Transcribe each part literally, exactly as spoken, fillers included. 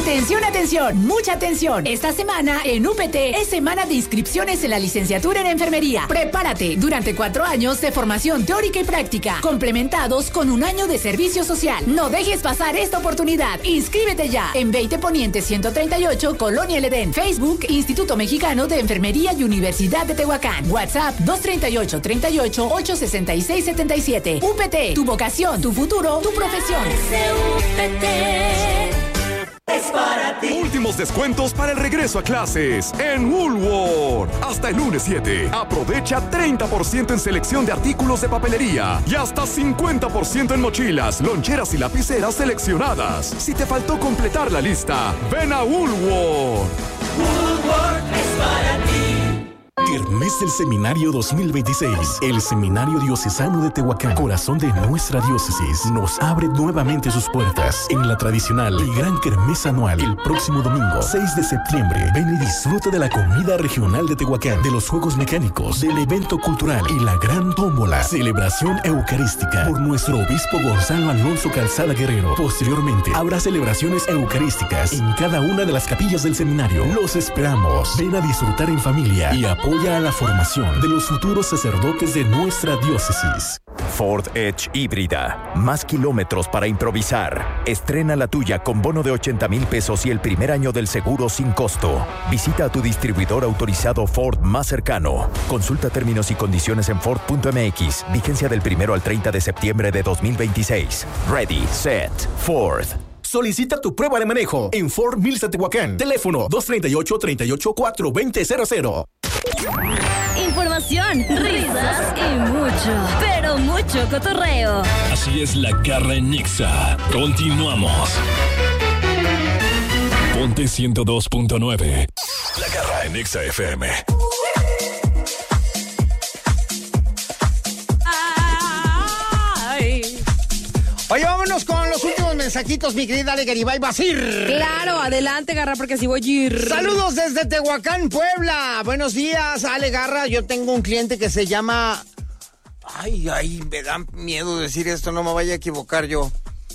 Atención, atención, mucha atención. Esta semana en U P T es semana de inscripciones en la licenciatura en enfermería. Prepárate durante cuatro años de formación teórica y práctica, complementados con un año de servicio social. No dejes pasar esta oportunidad. Inscríbete ya en veinte Poniente ciento treinta y ocho, Colonia El Edén. Facebook, Instituto Mexicano de Enfermería y Universidad de Tehuacán. WhatsApp dos treinta y ocho, treinta y ocho, ocho sesenta y seis setenta y siete. U P T, tu vocación, tu futuro, tu profesión. U P T es para ti. Últimos descuentos para el regreso a clases en Woolworth. Hasta el lunes siete. Aprovecha treinta por ciento en selección de artículos de papelería y hasta cincuenta por ciento en mochilas, loncheras y lapiceras seleccionadas. Si te faltó completar la lista, ven a Woolworth. Woolworth es para ti. Kermés del Seminario dos mil veintiséis. El Seminario Diocesano de Tehuacán, corazón de nuestra diócesis, nos abre nuevamente sus puertas en la tradicional y gran kermés anual. El próximo domingo, seis de septiembre, ven y disfruta de la comida regional de Tehuacán, de los juegos mecánicos, del evento cultural y la gran tómbola. Celebración eucarística por nuestro obispo Gonzalo Alonso Calzada Guerrero. Posteriormente, habrá celebraciones eucarísticas en cada una de las capillas del seminario. Los esperamos. Ven a disfrutar en familia y apoya a la formación de los futuros sacerdotes de nuestra diócesis. Ford Edge híbrida. Más kilómetros para improvisar. Estrena la tuya con bono de ochenta mil pesos y el primer año del seguro sin costo. Visita a tu distribuidor autorizado Ford más cercano. Consulta términos y condiciones en Ford punto M X. Vigencia del primero al treinta de septiembre de dos mil veintiséis. Ready, set, Ford. Solicita tu prueba de manejo en Ford Mills Tehuacán. Teléfono dos treinta y ocho, treinta y ocho, cuatro veinte cero cero. Información, risas y mucho, pero mucho cotorreo. Así es la garra en Nexa. Continuamos. Ponte ciento dos punto nueve. La garra en Nexa F M. Oye, vámonos con los últimos mensajitos, mi querida Ale Garibay Basir. Claro, adelante, Garra, porque así voy a ir. Saludos desde Tehuacán, Puebla. Buenos días, Ale Garra. Yo tengo un cliente que se llama... Ay, ay, me da miedo decir esto, no me vaya a equivocar yo.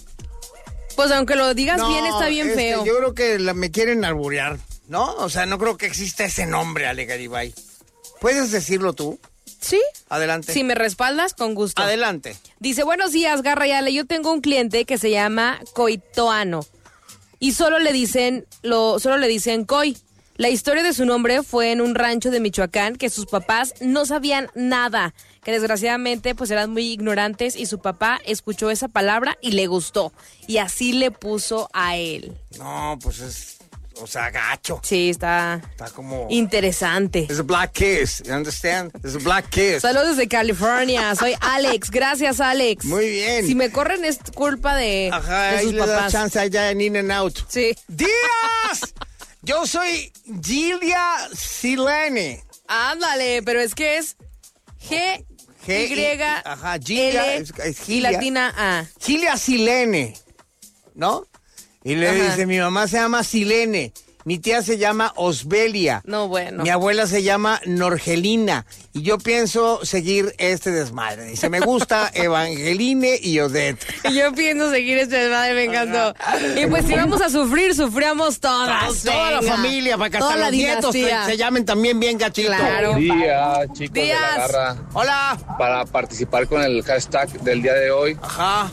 Pues aunque lo digas no, bien, está bien este, feo. Yo creo que la, me quieren alburear, ¿no? O sea, no creo que exista ese nombre, Ale Garibay. ¿Puedes decirlo tú? Sí. Adelante. Si me respaldas, con gusto. Adelante. Dice, buenos días, Garra y Ale. Yo tengo un cliente que se llama Coitoano. Y solo le dicen, lo, solo le dicen Coy. La historia de su nombre fue en un rancho de Michoacán que sus papás no sabían nada. Que desgraciadamente pues eran muy ignorantes y su papá escuchó esa palabra y le gustó. Y así le puso a él. No, pues es... O sea, gacho. Sí, está... Está como... interesante. Es a black kiss, you understand? Es a black kiss. Saludos de California, soy Alex. Gracias, Alex. Muy bien. Si me corren es culpa de, Ajá, de sus ahí papás. le da chance allá en In and Out. Sí. ¡Días! Yo soy Gilia Silene. Ándale, pero es que es G, G Y, ajá, Gilia, L, es, es Gilia. y latina A. Gilia Silene, ¿no? Y le Ajá. dice, mi mamá se llama Silene, mi tía se llama Osbelia. No, bueno. Mi abuela se llama Norgelina. Y yo pienso seguir este desmadre. Dice, me gusta Evangeline y Odette. Y yo pienso seguir este desmadre, me encantó. Y pues si vamos a sufrir, sufriamos todas. Toda la venga. familia, para que Toda hasta la los nietos se, dinastía. se llamen también bien gachitos. Claro. Buen día, chicos Días. de la garra. Hola. Para participar con el hashtag del día de hoy. Ajá.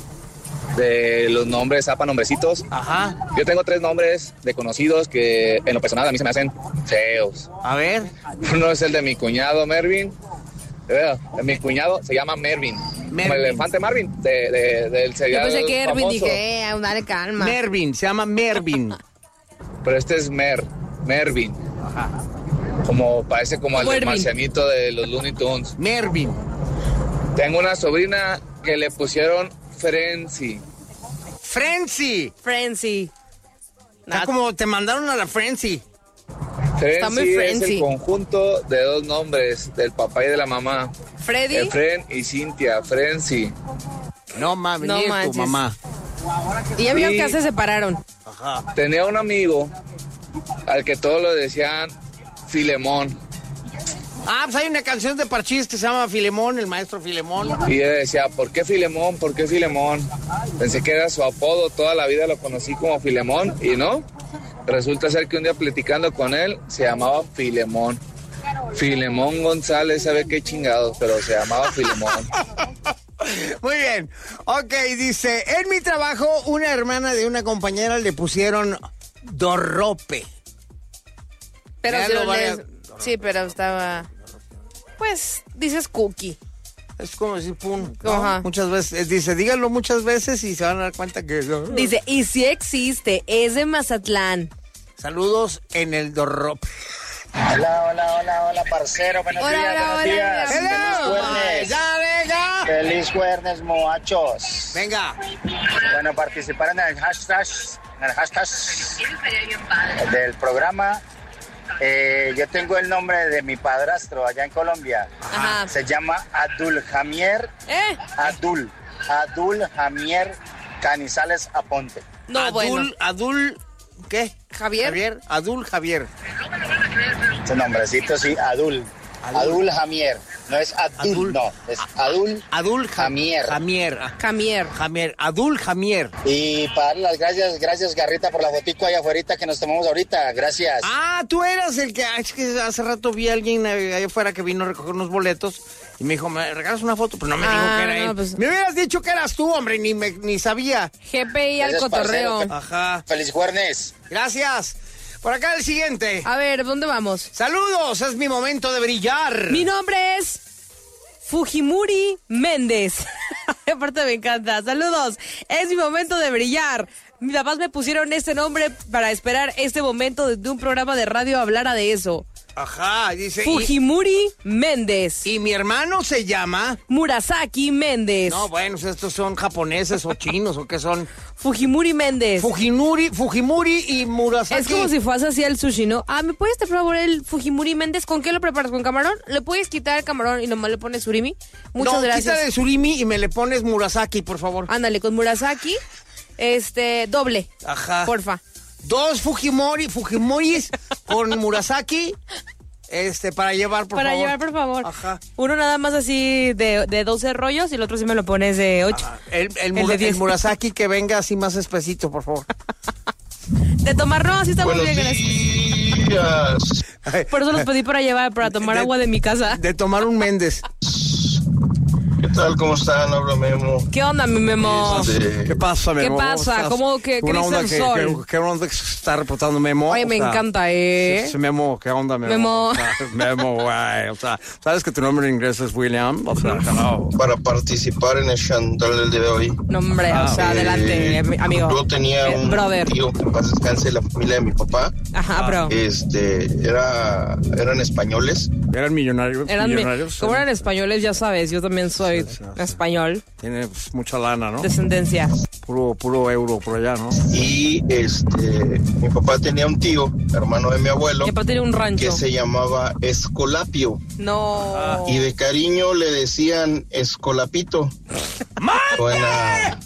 De los nombres, zapa nombrecitos. Ajá. Yo tengo tres nombres de conocidos que en lo personal a mí se me hacen feos. A ver. Uno es el de mi cuñado Mervin. De mi cuñado se llama Mervin. Mervin. Como el elefante Marvin de, de, del Yo serial pensé que Erwin, famoso. dije, eh, dale calma. Mervin, se llama Mervin. Pero este es Mer, Mervin. Ajá. Como parece como el del Mervin. marcianito de los Looney Tunes. Mervin. Tengo una sobrina que le pusieron Frenzy. Frenzy. Frenzy. Está Nah, como te mandaron a la Frenzy. Está muy Frenzy es Frenzy. el conjunto de dos nombres, del papá y de la mamá. Freddy. Efren y Cintia, Frenzy. No mames, No ni es tu manches. mamá. Y amigos Y- que se separaron. Ajá. Tenía un amigo al que todos lo decían Filemón. Ah, pues hay una canción de Parchís que se llama Filemón, el maestro Filemón. Y yo decía, ¿por qué Filemón? ¿Por qué Filemón? Pensé que era su apodo, toda la vida lo conocí como Filemón y no. Resulta ser que un día platicando con él, se llamaba Filemón. Filemón González, ¿sabe qué chingados? Pero se llamaba Filemón. Muy bien. Ok, dice, en mi trabajo, una hermana de una compañera le pusieron Dorrope. Pero Ya si lo lo vaya- lees- Sí, pero estaba... Pues, dices cookie. Es como decir pum. ¿no? Ajá. Muchas veces, dice, díganlo muchas veces y se van a dar cuenta que... Dice, y si existe, es de Mazatlán. Saludos en el Dorrope. Hola, hola, hola, hola, parcero. Buenos Hola, días, hola, buenos hola, días. hola. Feliz jueves. Ya, venga. Feliz jueves, moachos. Venga. Bueno, participar en el hashtag, en el hashtag del programa. Eh, yo tengo el nombre de mi padrastro allá en Colombia. Ajá. Se llama Abdul Jamier. ¿Eh? Abdul. Abdul Jamier Canizales Aponte. No, Adul, bueno. Adul, ¿qué? ¿Javier? Javier. Adul Javier. Su nombrecito, sí, Adul. Adul. Adul Jamier. No es Abdul, Adul. no. Es Adul. Adul Ja- Jamier. Jamier. Camier. Jamier. Adul Jamier. Y para darle las gracias, gracias Garrita por la fotico allá afuera que nos tomamos ahorita. Gracias. Ah, tú eras el que... ah, Es que hace rato vi a alguien allá afuera que vino a recoger unos boletos y me dijo, ¿me regalas una foto? Pero no me Ah, dijo que era no, él. pues- Me hubieras dicho que eras tú, hombre, ni, me, ni sabía. G P I al Gracias, cotorreo. parcero. Ajá. Feliz jueves. Gracias. Por acá el siguiente. A ver, ¿dónde vamos? Saludos, es mi momento de brillar. Mi nombre es Fujimori Méndez. Aparte me encanta. Saludos. Es mi momento de brillar. Mis papás me pusieron este nombre para esperar este momento de un programa de radio hablara de eso. Ajá, dice... y- Fujimori Méndez. Y mi hermano se llama... Murasaki Méndez. No, bueno, estos son japoneses o chinos o qué son. Fujimori Méndez. Fujimori, Fujimori y Murasaki. Es como si fuese así el sushi, ¿no? Ah, ¿me puedes, por favor, el Fujimori Méndez? ¿Con qué lo preparas? ¿Con camarón? ¿Le puedes quitar el camarón y nomás le pones surimi? Muchas no, gracias. quita el surimi y me le pones Murasaki, por favor. Ándale, con Murasaki, este, doble. Ajá. Porfa. Dos Fujimori, Fujimoris con Murasaki, este, para llevar, por Para favor. llevar, por favor. Ajá. Uno nada más así de, de doce rollos y el otro sí me lo pones de ocho. El, el, El Mura- de el diez. Murasaki que venga así más espesito, por favor. De tomar, no, así estamos Buenos bien. gracias. días. Por eso los pedí para llevar, para tomar De- agua de mi casa. De tomar un Méndez. ¿Qué tal? ¿Cómo están? Habla Memo. ¿Qué onda, mi Memo? Este, ¿Qué pasa, ¿Qué Memo? pasa? estás? ¿Cómo que- qué Una dice onda el que, sol? que- ¿Qué onda que se está reportando Memo? Oye, O me sea, encanta, ¿eh? sí, sí, Memo, ¿qué onda, Memo? Memo. O sea, Memo, güey. O sea, ¿sabes que tu nombre en inglés es William? O sea, hello. para participar en el Chantal del día de hoy. No, hombre, o sea, Eh, adelante, mi- amigo. Yo tenía Eh, un brother. tío, que en paz descanse, la familia de mi papá. Ajá, bro. Este, era, eran españoles. ¿Eran millonarios? Eran mi- millonarios? como eran españoles, ya sabes, yo también soy Sí, sí, sí. español, Tiene pues, mucha lana, ¿no? descendencia. Puro, puro euro por allá, ¿no? Y este, mi papá tenía un tío, hermano de mi abuelo, Mi papá tiene un rancho. que se llamaba Escolapio. No. Y de cariño le decían Escolapito. Suena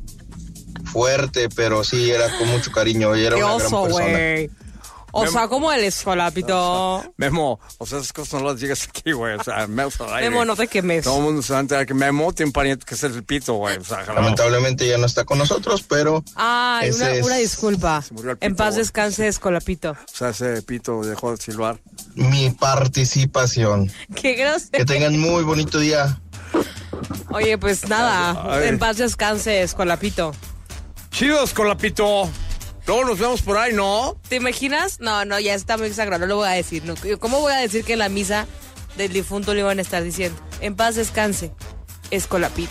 fuerte, pero sí, era con mucho cariño. Y era Qué una gran oso, persona. güey. O Memo- sea, como el escolapito. Memo, o sea, esas cosas no las digas aquí, güey. O sea, Memo al aire. Memo, no te quemes. Todo el mundo se va a enterar que Memo tiene un pariente que es el pito, güey. O sea, hello. Lamentablemente ya no está con nosotros, pero Ay, ese una, es una disculpa. Se murió el pito, En paz güey. descanse, escolapito. O sea, ese pito dejó de silbar. mi participación. Qué grosero. Que tengan muy bonito día. Oye, pues nada. Ay. En paz descanse, escolapito. Chidos con la pito. Luego nos vemos por ahí, ¿no? ¿Te imaginas? No, no, ya está muy exagerado. No lo voy a decir. No. ¿Cómo voy a decir que en la misa del difunto le iban a estar diciendo? En paz descanse, escolapito.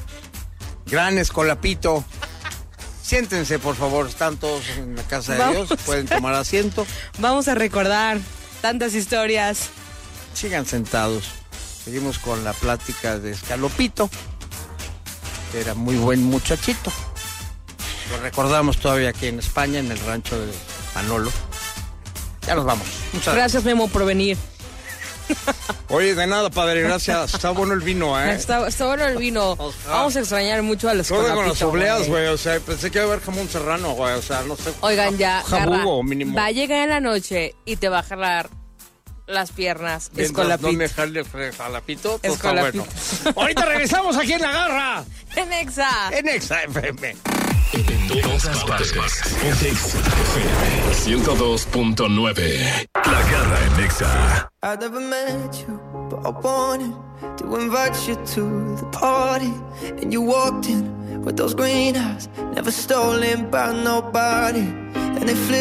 Gran escolapito. Siéntense, por favor. Están todos en la casa de Vamos. Dios. Pueden tomar asiento. Vamos a recordar tantas historias. Sigan sentados. Seguimos con la plática de Escalopito, que era muy buen muchachito. Lo recordamos todavía aquí en España, en el rancho de Manolo. Ya nos vamos. Muchas gracias. Gracias, Memo, por venir. Oye, de nada, padre, gracias. Está bueno el vino, ¿eh? Está, está bueno el vino. Ajá. Vamos a extrañar mucho a los Todo con las escolapito, obleas, güey. O sea, pensé que iba a haber jamón serrano, güey. O sea, no sé. Oigan, ya, Jabugo, Garra, mínimo. va a llegar en la noche y te va a jalar las piernas. Mientras Escolapito. no me jale fre- jalapito, todo está Escolapito. bueno. Ahorita regresamos aquí en La Garra, En Exa. en Exa F M. En todas partes. Ponte Exa F M ciento dos punto nueve. La Garra en Exa. I never met you, but I wanted to invite you to the party. And you walked in with those green eyes, never stolen by nobody. And they flip